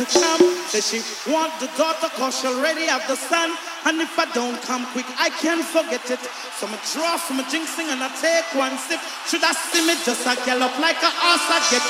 to come. Say she want the daughter cause she already have the son. And if I don't come quick, I can't forget it. So I draw from a jinxing and I take one sip. Should I see me just a gallop like a horse, I get